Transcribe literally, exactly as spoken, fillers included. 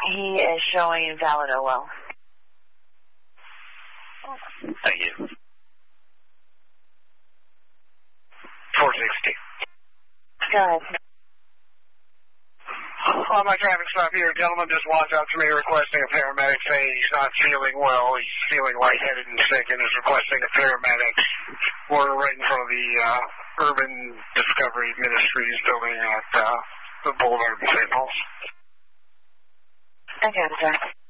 He is showing invalid O L. Thank you. four sixty. Go ahead. On my traffic stop here, a gentleman just walked up to me requesting a paramedic, saying he's not feeling well. He's feeling lightheaded and sick and is requesting a paramedic. We're right in front of the uh, Urban Discovery Ministries building at uh, the Boulevard in Saint Paul. I got it, sir.